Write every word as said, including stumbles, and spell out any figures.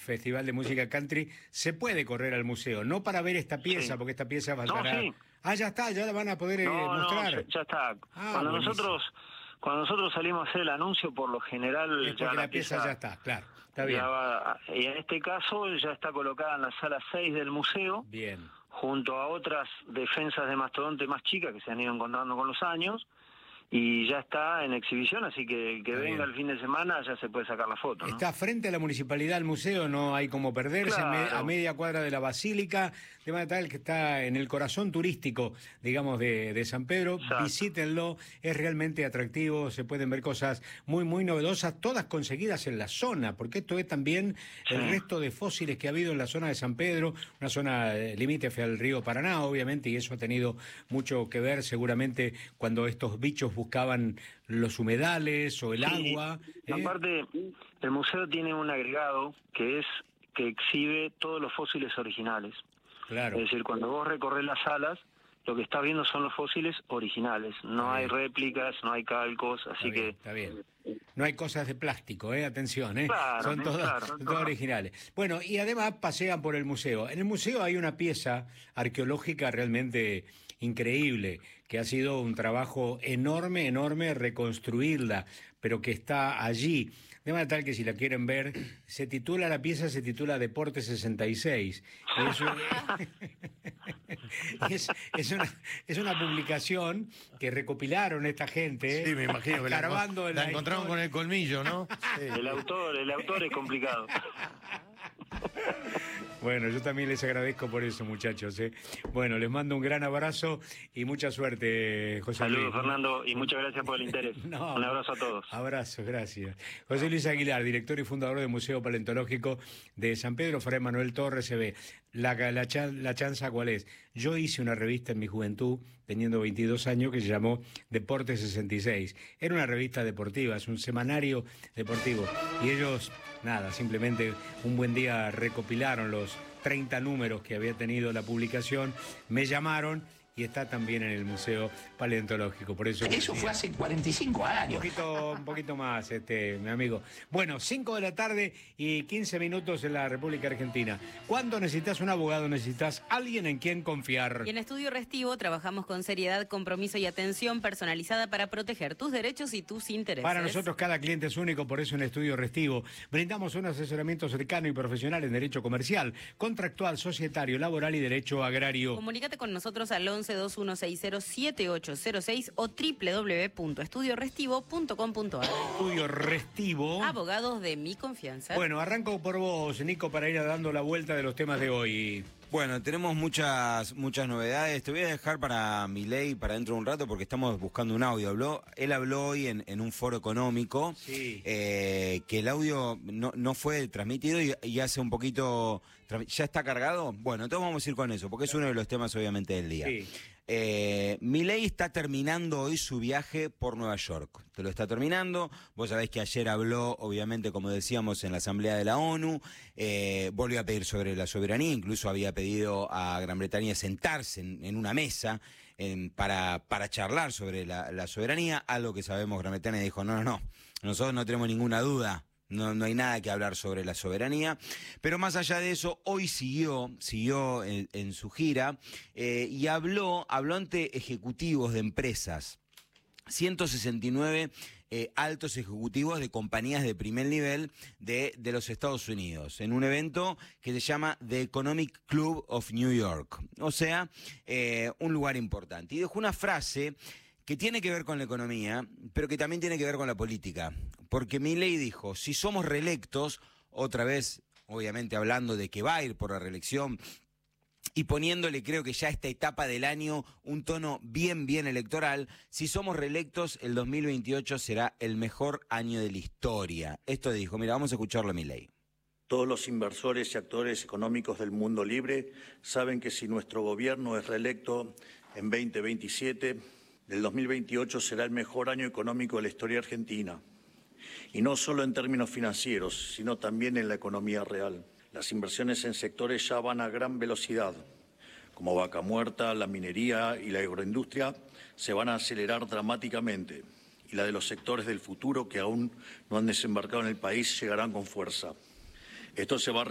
Festival de Música Country, se puede correr al museo, no para ver esta pieza, Sí. porque esta pieza va a No, estar... sí. Ah, ya está, ya la van a poder eh, No, mostrar. no, ya, ya está. Ah, cuando buenísimo. nosotros cuando nosotros salimos a hacer el anuncio, por lo general Es ya porque la la pieza pieza ya está, claro, está bien. ya va, y en este caso ya está colocada en la sala seis del museo, Bien. junto a otras defensas de mastodonte más chicas que se han ido encontrando con los años, y ya está en exhibición, así que el que Está venga bien. el fin de semana ya se puede sacar la foto, ¿no? Está frente a la municipalidad, el museo, no hay como perderse, a, me- Claro. a media cuadra de la Basílica, de manera tal que está en el corazón turístico, digamos, de, de San Pedro. Exacto. Visítenlo, es realmente atractivo, se pueden ver cosas muy, muy novedosas, todas conseguidas en la zona, porque esto es también Sí. el resto de fósiles que ha habido en la zona de San Pedro, una zona eh, limítrofe al río Paraná, obviamente, y eso ha tenido mucho que ver seguramente cuando estos bichos buscaban los humedales o el Sí, agua. y ¿eh? aparte, el museo tiene un agregado que es que exhibe todos los fósiles originales. Claro. Es decir, cuando vos recorres las salas, lo que estás viendo son los fósiles originales. No Está hay bien. réplicas, no hay calcos, así Está bien, que... está bien. No hay cosas de plástico, ¿eh? Atención, ¿eh? Claro, son sí, todas, claro. son todas originales. Bueno, y además pasean por el museo. En el museo hay una pieza arqueológica realmente increíble, que ha sido un trabajo enorme, enorme reconstruirla, pero que está allí. De manera tal que si la quieren ver, se titula, la pieza se titula Deporte sesenta y seis. Y eso, es, es, una, es una publicación que recopilaron esta gente, Sí, me imagino que la, escarbando en la la encontraron historia. con el colmillo, ¿no? Sí. El autor, el autor es complicado. Bueno, yo también les agradezco por eso, muchachos. ¿eh? Bueno, les mando un gran abrazo y mucha suerte, José Saludos, Luis. Fernando, y muchas gracias por el interés. No, Un abrazo a todos. Abrazo, gracias. José Luis Aguilar, director y fundador del Museo Paleontológico de San Pedro, Fray Manuel Torres, se ve. La, la, la chanza, ¿cuál es? Yo hice una revista en mi juventud, teniendo veintidós años, que se llamó Deporte sesenta y seis. Era una revista deportiva, es un semanario deportivo. Y ellos, nada, simplemente un buen día recopilaron los treinta números que había tenido la publicación, me llamaron y está también en el Museo Paleontológico. Por eso, Eso fue hace cuarenta y cinco un años. poquito, un poquito más, este, mi amigo. Bueno, cinco de la tarde y quince minutos en la República Argentina. Cuando necesitas un abogado, necesitas alguien en quien confiar. Y en Estudio Restivo trabajamos con seriedad, compromiso y atención personalizada para proteger tus derechos y tus intereses. Para nosotros cada cliente es único, por eso en Estudio Restivo brindamos un asesoramiento cercano y profesional en derecho comercial, contractual, societario, laboral y derecho agrario. Comunícate con nosotros al once, dos uno seis cero, siete ocho cero seis o doble u doble u doble u punto estudio restivo punto com punto a r. Estudio Restivo. Abogados de mi confianza. Bueno, arranco por vos, Nico, para ir dando la vuelta de los temas de hoy. Bueno, tenemos muchas muchas novedades. Te voy a dejar para Milei para dentro de un rato porque estamos buscando un audio. Habló, él habló hoy en, en un foro económico Sí. eh, que el audio no, no fue transmitido y, y hace un poquito... ¿Ya está cargado? Bueno, entonces vamos a ir con eso porque es uno de los temas obviamente del día. Sí. Eh, Milei está terminando hoy su viaje por Nueva York. Te lo está terminando. Vos sabés que ayer habló, obviamente, como decíamos, en la Asamblea de la ONU. Eh, volvió a pedir sobre la soberanía. Incluso había pedido a Gran Bretaña sentarse en, en una mesa en, para, para charlar sobre la, la soberanía. Algo que sabemos, Gran Bretaña dijo, no, no, no. Nosotros no tenemos ninguna duda. No, no hay nada que hablar sobre la soberanía, pero más allá de eso, hoy siguió, siguió en, en su gira eh, y habló, habló ante ejecutivos de empresas, ciento sesenta y nueve eh, altos ejecutivos de compañías de primer nivel de, de los Estados Unidos, en un evento que se llama The Economic Club of New York, o sea, eh, un lugar importante. Y dejó una frase que tiene que ver con la economía, pero que también tiene que ver con la política. Porque Milei dijo, si somos reelectos, otra vez, obviamente hablando de que va a ir por la reelección, y poniéndole, creo que ya a esta etapa del año, un tono bien, bien electoral, si somos reelectos, el dos mil veintiocho será el mejor año de la historia. Esto dijo, mira, vamos a escucharlo a Milei. Todos los inversores y actores económicos del mundo libre saben que si nuestro gobierno es reelecto en veinte veintisiete, el dos mil veintiocho será el mejor año económico de la historia argentina. Y no solo en términos financieros, sino también en la economía real. Las inversiones en sectores ya van a gran velocidad, como Vaca Muerta, la minería y la agroindustria, se van a acelerar dramáticamente. Y la de los sectores del futuro que aún no han desembarcado en el país llegarán con fuerza. Esto se va a